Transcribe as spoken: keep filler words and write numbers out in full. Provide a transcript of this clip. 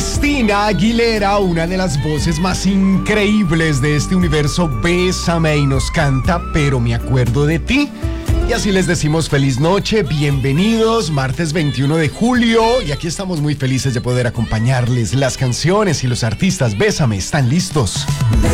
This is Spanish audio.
Cristina Aguilera, una de las voces más increíbles de este universo, Bésame, y nos canta Pero me acuerdo de ti. Y así les decimos feliz noche, bienvenidos, martes veintiuno de julio, y aquí estamos muy felices de poder acompañarles. Las canciones y los artistas Bésame están listos.